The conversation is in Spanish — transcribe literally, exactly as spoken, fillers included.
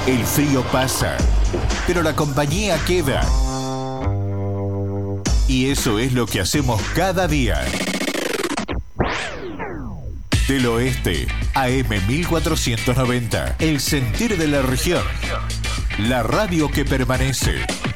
El frío pasa, pero la compañía queda. Y eso es lo que hacemos cada día. Del Oeste, A M mil cuatrocientos noventa, el sentir de la región. La radio que permanece.